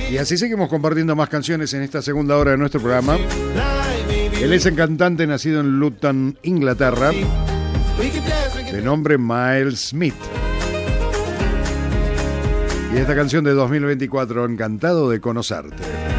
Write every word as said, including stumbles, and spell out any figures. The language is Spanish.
Y así seguimos compartiendo más canciones en esta segunda hora de nuestro programa. Él es un cantante nacido en Luton, Inglaterra, de nombre Miles Smith. Y esta canción de dos mil veinticuatro, Encantado de conocerte.